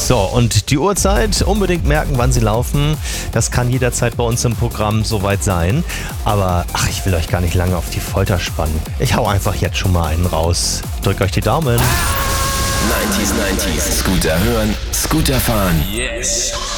So, und die Uhrzeit, unbedingt merken, wann sie laufen. Das kann jederzeit bei uns im Programm soweit sein. Aber, ich will euch gar nicht lange auf die Folter spannen. Ich hau einfach jetzt schon mal einen raus. Drückt euch die Daumen. 90s, Scooter hören, Scooter fahren. Yes.